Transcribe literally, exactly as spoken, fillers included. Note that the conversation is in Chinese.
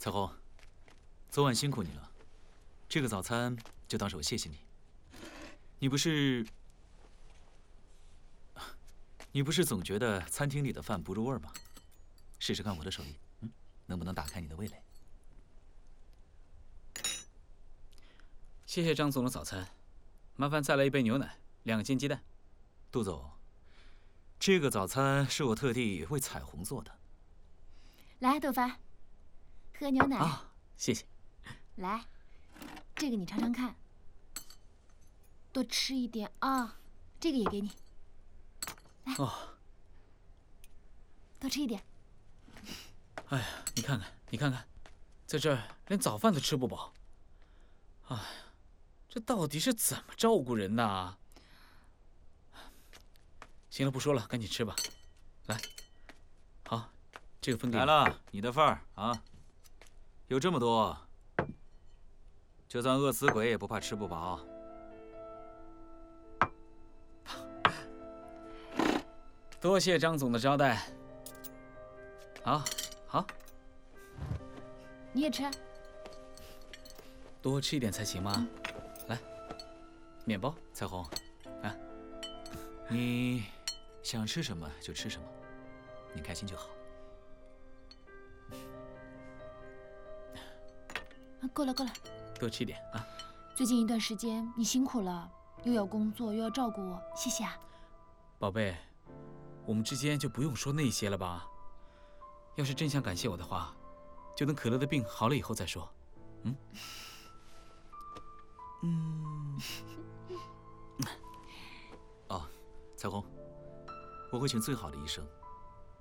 彩虹，昨晚辛苦你了，这个早餐就当是我谢谢你。你不是，你不是总觉得餐厅里的饭不入味吗？试试看我的手艺，嗯，能不能打开你的味蕾？ 谢谢张总的早餐，麻烦再来一杯牛奶，两个煎鸡蛋。 杜总，这个早餐是我特地为彩虹做的。 来，豆发，喝牛奶。 啊，谢谢。 来，这个你尝尝看，多吃一点啊。这个也给你。来， 哦， 多吃一点。 哎呀，你看看，你看看，在这儿连早饭都吃不饱。哎呀，这到底是怎么照顾人呐？行了，不说了，赶紧吃吧。来，好，这个分给你。 来了，你的份儿啊，有这么多，就算饿死鬼也不怕吃不饱。 多谢张总的招待。好，好， 你也吃。 多吃一点才行嘛。 嗯、 来，面包。 彩虹，啊，你想吃什么就吃什么，你开心就好。 够了，够了。 多吃一点啊。 最近一段时间你辛苦了，又要工作又要照顾我，谢谢啊。 宝贝，我们之间就不用说那些了吧？要是真想感谢我的话，就等可乐的病好了以后再说。嗯。嗯。 哦，彩虹，我会请最好的医生